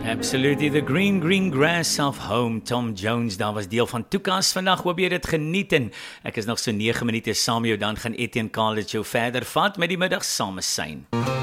Absolutely, the green grass of home, Tom Jones, daar was deel van Toekas vandag, hoop jy dit geniet en ek is nog so 9 minute saam met jou, dan gaan Etienne College jou verder vat met die middag samesyn.